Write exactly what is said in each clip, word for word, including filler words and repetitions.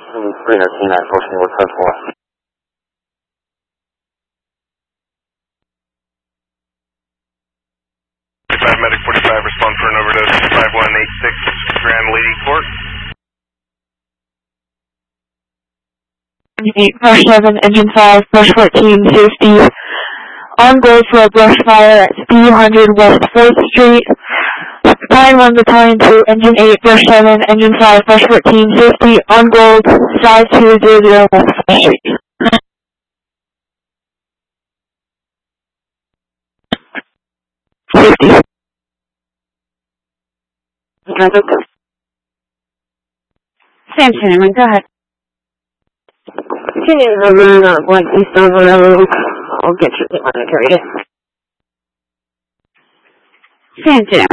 three nineteen, approaching with ten four. forty-five, medic forty-five, respond for an overdose, five one eight six, Grand Lady Court. eight, brush seven, engine five, brush fourteen, safety. On go for a brush fire at speed one hundred West fourth Street. Battalion one, Battalion two, engine eight, brush seven, engine five, brush fourteen, safety. On gold, five two zero zero West fourth Street. Safety. Sam Cinnamon, go ahead. Continue to run uh, blank east on whatever. I'll get you the monetary. Sam Cinnamon.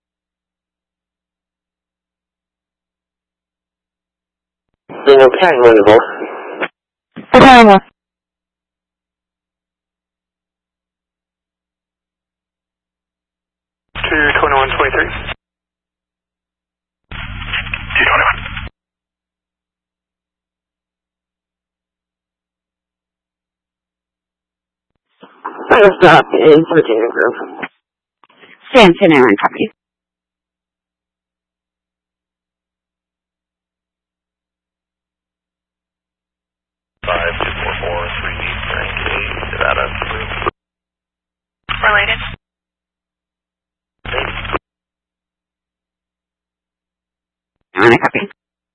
Then you're carrying one of those. Battalion one. two twenty-one twenty-three. two twenty-one. Final stop is Virginia Grove. Sam Cinnamon, copy. five two four four three nine eight, Nevada. Related. On a copy.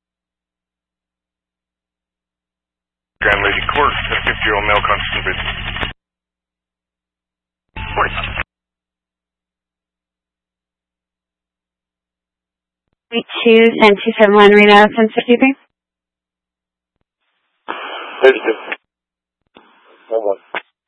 Grand Lady Court, fifty-year-old male constituted. two, send two seven one, Reno, send fifty-three. thirty-two. one one.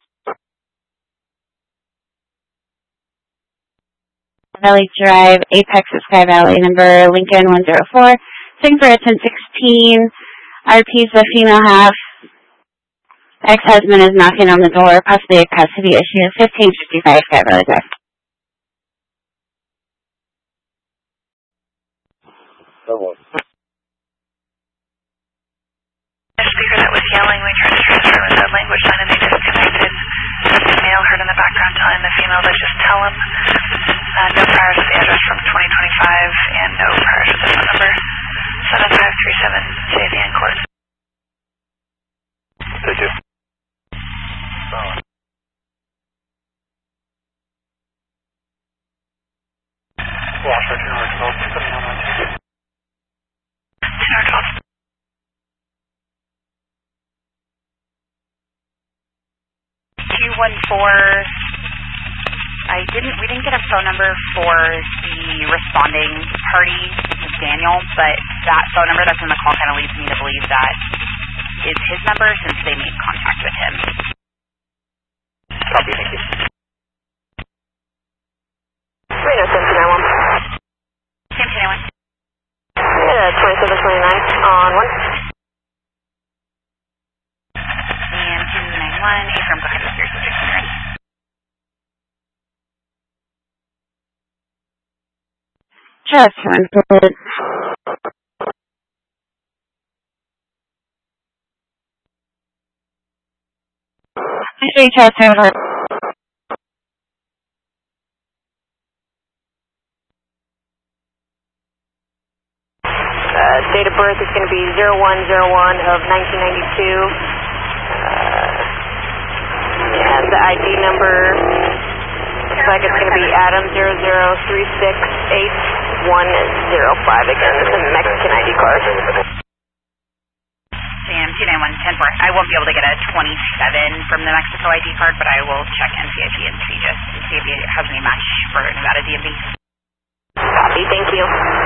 Valley Drive, Apex of Sky Valley, number Lincoln one zero four. Sing for a ten sixteen. R P's the female half. Ex-husband is knocking on the door, possibly a custody issue. fifteen fifty-five Sky Valley Drive. one one. The speaker that was yelling, we tried to transfer with that language line and they disconnected. The male heard in the background telling the female to just tell him. Uh, no priors with the address from twenty twenty-five and no priors with the phone number. seven five three seven, safety in court. Thank you. Washington, two twelve, seven one one two. two twelve. two one four, I didn't, we didn't get a phone number for the responding party, Daniel, but that phone number that's in the call kind of leads me to believe that is his number since they made contact with him. Copy, thank you. Reno, Sam Cinnamon. Sam Cinnamon. Yeah, twenty-seven twenty-nine on one. And two nine one, Abram, go ahead with your subject clearance. Just one good. Three test over. Uh, date of birth is going to be zero one zero one of nineteen ninety-two. Uh, and the I D number looks like it's going to be Adam zero zero three six eight one zero five. Again, it's a Mexican I D card. Sam, two nine one ten four. I won't be able to get a twenty-seven from the Mexico I D card, but I will check N C I P and see just see if it has any match for Nevada D M V. Copy, thank you.